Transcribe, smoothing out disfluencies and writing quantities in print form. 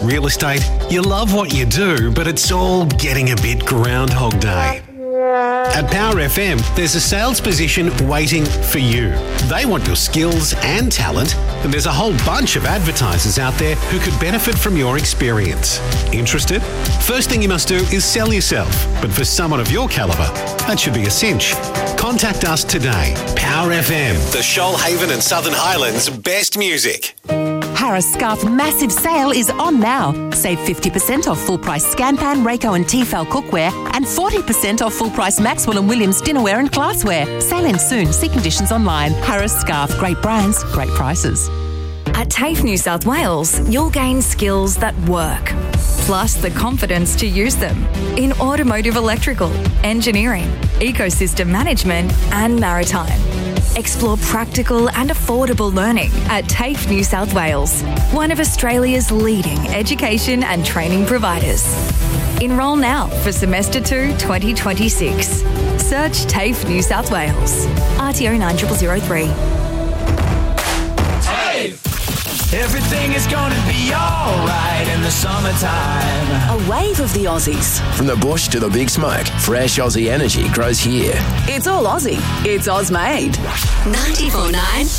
Real estate, you love what you do, but it's all getting a bit Groundhog Day. At Power FM, there's a sales position waiting for you. They want your skills and talent, and there's a whole bunch of advertisers out there who could benefit from your experience. Interested? First thing you must do is sell yourself, but for someone of your calibre, that should be a cinch. Contact us today. Power FM, the Shoalhaven and Southern Highlands' best music. Harris Scarf massive sale is on now. Save 50% off full price Scanpan, Rayco and Tefal cookware and 40% off full price Maxwell and Williams dinnerware and glassware. Sale ends soon. See conditions online. Harris Scarf. Great brands, great prices. At TAFE New South Wales, you'll gain skills that work, plus the confidence to use them in automotive electrical, engineering, ecosystem management and maritime. Explore practical and affordable learning at TAFE New South Wales, one of Australia's leading education and training providers. Enrol now for Semester 2 2026. Search TAFE New South Wales. RTO 9003. Everything is gonna be alright in the summertime. A wave of the Aussies. From the bush to the big smoke, fresh Aussie energy grows here. It's all Aussie. It's Oz made. 94.9